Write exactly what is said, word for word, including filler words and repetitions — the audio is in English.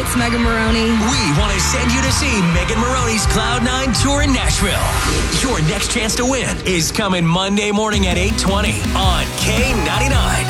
it's Megan Maroney. We want to send you to see Megan Maroney's Cloud nine Tour in Nashville. Your next chance to win is coming Monday morning at eight twenty on K ninety-nine.